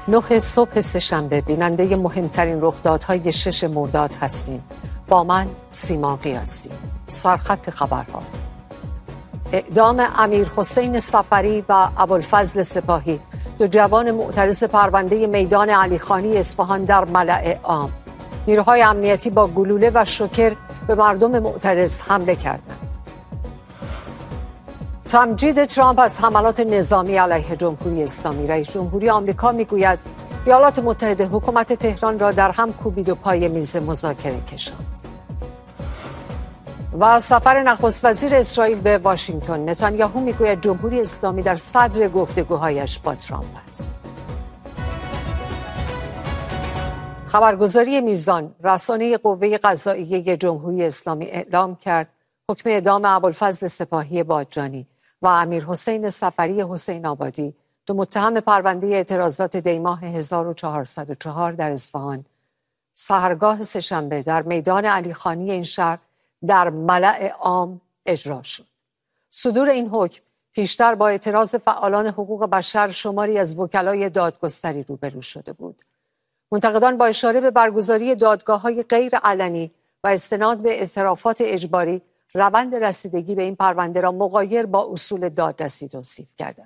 9 صبح سه‌شنبه بیننده مهمترین رخدادهای 6 مرداد هستیم. با من سیما قیاسی. سرخط خبرها: اعدام امیرحسین صفری و ابوالفضل سپاهی، دو جوان معترض پرونده میدان علیخانی اصفهان در ملأ عام. نیروهای امنیتی با گلوله و شوکر به مردم معترض حمله کردند. تمجید ترامپ از حملات نظامی علیه جمهوری اسلامی. رئیس جمهوری آمریکا میگوید ایالات متحده حکومت تهران را در هم کوبید و پای میز مذاکره کشاند. و سفر نخست وزیر اسرائیل به واشنگتن. نتانیاهو میگوید جمهوری اسلامی در صدر گفتگوهایش با ترامپ است. خبرگزاری میزان، رسانه قوه قضاییه جمهوری اسلامی اعلام کرد حکم اعدام ابوالفضل سپاهی بادجانی و امیرحسین صفری حسین آبادی، دو متهم پرونده اعتراضات دیماه 1404 در اصفهان، سحرگاه سه‌شنبه در میدان علیخانی این شهر در ملأ عام اجرا شد. صدور این حکم پیشتر با اعتراض فعالان حقوق بشر شماری از وکلای دادگستری روبرو شده بود. منتقدان با اشاره به برگزاری دادگاه‌های غیر علنی و استناد به اعترافات اجباری، روند رسیدگی به این پرونده را مغایر با اصول دادرسی توصیف کردند.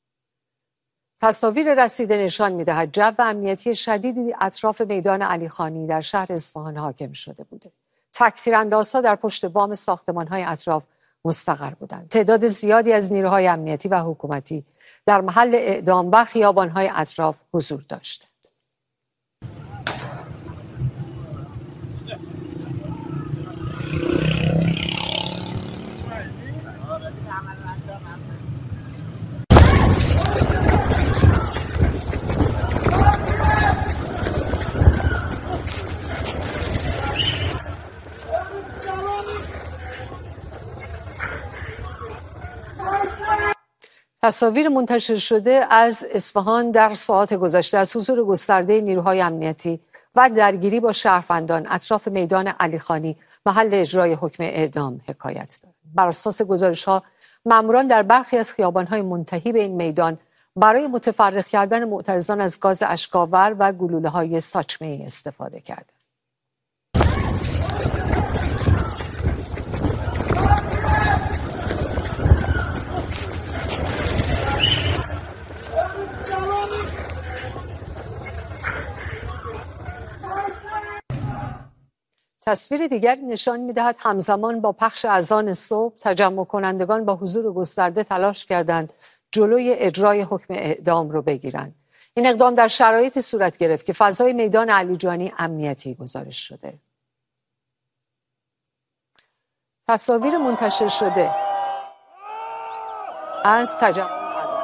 تصاویر رسیده نشان می‌دهد جو امنیتی شدیدی اطراف میدان علیخانی در شهر اصفهان حاکم شده بوده. تک‌تیراندازها در پشت بام ساختمان‌های اطراف مستقر بودند. تعداد زیادی از نیروهای امنیتی و حکومتی در محل اعدام و خیابان‌های اطراف حضور داشتند. تصاویر منتشر شده از اصفهان در ساعات گذشته از حضور گسترده نیروهای امنیتی و درگیری با شهروندان اطراف میدان علیخانی محل اجرای حکم اعدام حکایت دارد. بر اساس گزارش‌ها، ماموران در برخی از خیابان‌های منتهی به این میدان برای متفرق کردن معترضان از گاز اشک‌آور و گلوله‌های ساچمه‌ای استفاده کردند. تصویر دیگری نشان می‌دهد همزمان با پخش اذان صبح، تجمع کنندگان با حضور گسترده تلاش کردند جلوی اجرای حکم اعدام رو بگیرند. این اقدام در شرایطی صورت گرفت که فضای میدان علیجانی امنیتی گزارش شده. تصاویر منتشر شده از تجمع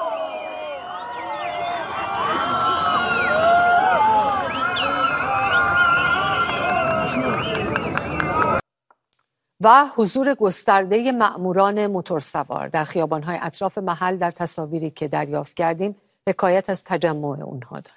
و حضور گسترده مأموران موتورسوار در خیابان‌های اطراف محل در تصاویری که دریافت کردیم حکایت از تجمع اونها داره.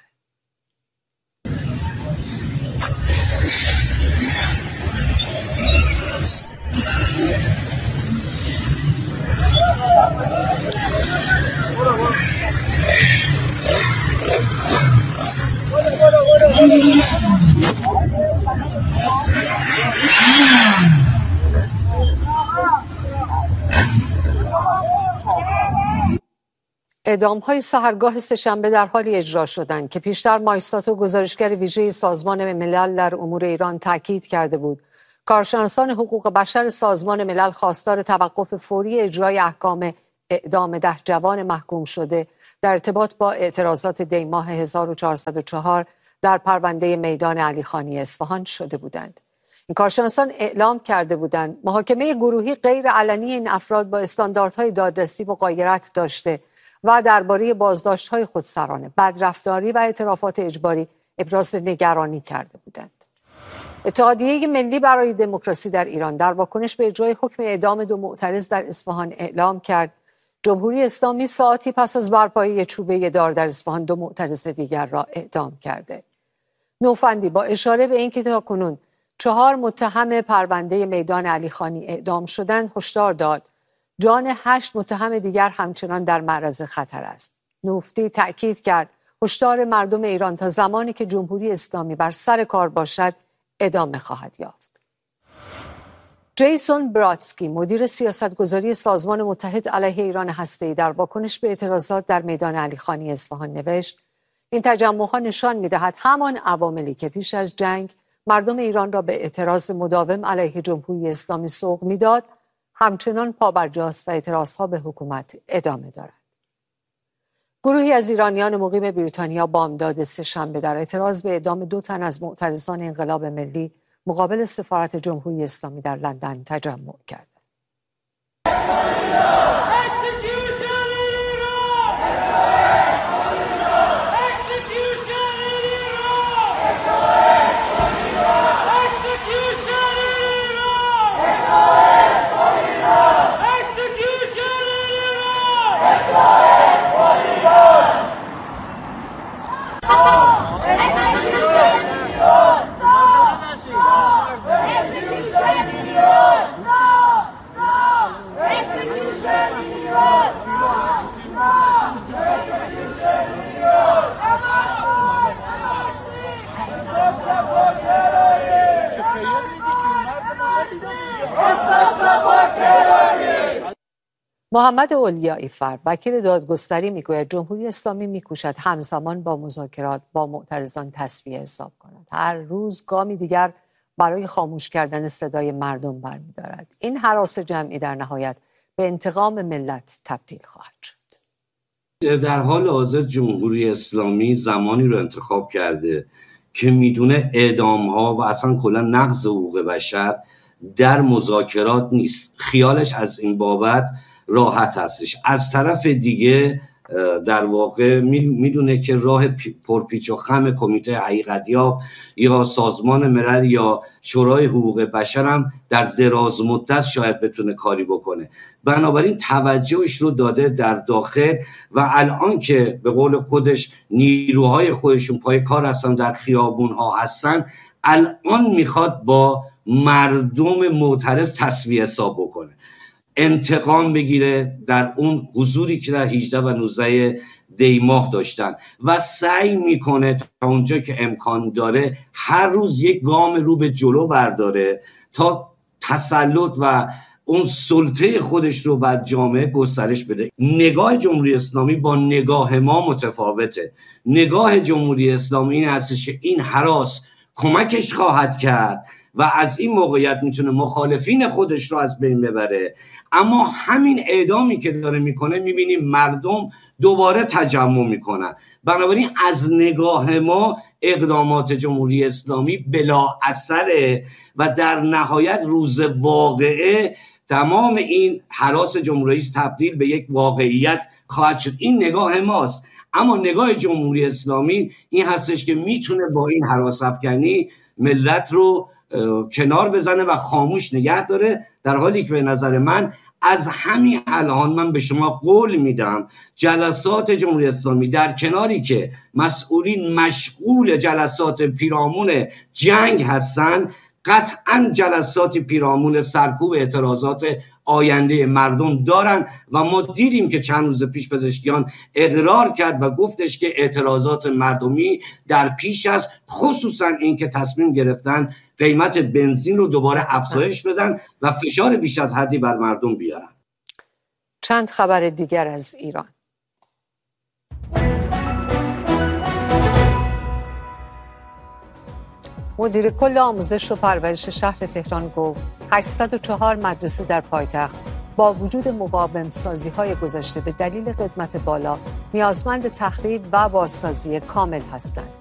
اعدام‌های سحرگاه سه‌شنبه در حالی اجرا شدند که پیشتر مایستاتو، گزارشگر ویژه سازمان ملل در امور ایران، تاکید کرده بود کارشناسان حقوق بشر سازمان ملل خواستار توقف فوری اجرای احکام اعدام 10 جوان محکوم شده در ارتباط با اعتراضات دیماه 1404 در پرونده میدان علیخانی اصفهان شده بودند. این کارشناسان اعلام کرده بودند محاکمه گروهی غیر علنی این افراد با استانداردهای دادرسی مغایرت داشته و درباره بازداشت‌های خودسرانه، بدرفتاری و اعترافات اجباری ابراز نگرانی کرده بودند. اتحادیه ملی برای دموکراسی در ایران در واکنش به اجرای حکم اعدام دو معترض در اصفهان اعلام کرد جمهوری اسلامی ساعتی پس از برپایی چوبه دار در اصفهان دو معترض دیگر را اعدام کرده. نوفندی با اشاره به اینکه تاکنون 4 متهم پرونده میدان علیخانی اعدام شدند هشدار داد جان 8 متهم دیگر همچنان در معرض خطر است. مفتی تأکید کرد هشدار مردم ایران تا زمانی که جمهوری اسلامی بر سر کار باشد ادامه خواهد یافت. جیسون براتسکی، مدیر سیاستگذاری سازمان متحد علیه ایران هسته‌ای، در واکنش به اعتراضات در میدان علیخانی اصفهان نوشت: این تجمع‌ها نشان می‌دهد همان عواملی که پیش از جنگ مردم ایران را به اعتراض مداوم علیه جمهوری اسلامی سوق می‌داد، همچنان پابرجاست و اعتراضها به حکومت ادامه دارد. گروهی از ایرانیان مقیم بریتانیا بامداد سه‌شنبه در اعتراض به اعدام 2 تن از معترضان انقلاب ملی مقابل سفارت جمهوری اسلامی در لندن تجمع کردند. محمد اولیایی فرد، وکیل دادگستری، میگوید جمهوری اسلامی میکوشد همزمان با مذاکرات با معترضان تسویه حساب کند. هر روز گامی دیگر برای خاموش کردن صدای مردم برمی‌دارد. این هراس جمعی در نهایت به انتقام ملت تبدیل خواهد شد. در حال حاضر جمهوری اسلامی زمانی رو انتخاب کرده که میدونه اعدام‌ها و اصلا کلا نقض حقوق بشر در مذاکرات نیست. خیالش از این بابت راحت هستش. از طرف دیگه در واقع میدونه که راه پرپیچ و خم کمیته حقیقتیاب یا سازمان ملل یا شورای حقوق بشر هم در دراز مدت شاید بتونه کاری بکنه. بنابراین توجهش رو داده در داخل و الان که به قول خودش نیروهای خودشون پای کار هستن، در خیابون ها هستن، الان میخواد با مردم معترض تسویه حساب بکنه، انتقام بگیره در اون حضوری که در 18 و 19 دی ماه داشتن و سعی میکنه تا اونجا که امکان داره هر روز یک گام رو به جلو برداره تا تسلط و اون سلطه خودش رو بر جامعه گسترش بده. نگاه جمهوری اسلامی با نگاه ما متفاوته. نگاه جمهوری اسلامی این هستش که این هراس کمکش خواهد کرد و از این موقعیت میتونه مخالفین خودش رو از بین ببره، اما همین اعدامی که داره میکنه میبینیم مردم دوباره تجمع میکنن. بنابراین از نگاه ما اقدامات جمهوری اسلامی بلا اثره و در نهایت روز واقعه تمام این هراس جمهوری تبدیل به یک واقعیت خواهد شد. این نگاه ماست، اما نگاه جمهوری اسلامی این هستش که میتونه با این هراس افکنی ملت رو کنار بزنه و خاموش نگه داره، در حالی که به نظر من از همین الان من به شما قول میدم جلسات جمهوری اسلامی در کناری که مسئولین مشغول جلسات پیرامون جنگ هستن، قطعا جلسات پیرامون سرکوب اعتراضات آینده مردم دارن و ما دیدیم که چند روز پیش پزشکیان اقرار کرد و گفتش که اعتراضات مردمی در پیش است، خصوصا این که تصمیم گرفتن قیمت بنزین رو دوباره افزایش بدن و فشار بیش از حدی بر مردم بیارن. چند خبر دیگر از ایران. مدیر کل آموزش و پرورش شهر تهران گفت 804 مدرسه در پایتخت با وجود مقاوم سازی های گذشته به دلیل قدمت بالا نیازمند تخریب و بازسازی کامل هستند.